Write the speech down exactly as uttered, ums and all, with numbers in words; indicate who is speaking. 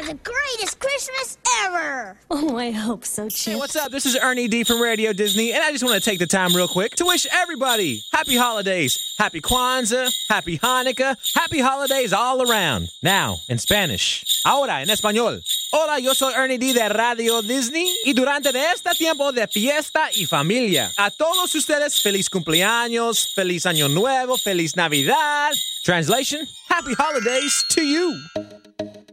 Speaker 1: the greatest Christmas ever!
Speaker 2: Oh, I hope so, Chip.
Speaker 3: Hey, what's up? This is Ernie D from Radio Disney, and I just want to take the time real quick to wish everybody happy holidays, happy Kwanzaa, happy Hanukkah, happy holidays all around. Now, in Spanish. Ahora, en español. Hola, yo soy Ernie D de Radio Disney, y durante de este tiempo de fiesta y familia, a todos ustedes, feliz cumpleaños, feliz año nuevo, feliz Navidad. Translation, happy holidays to you.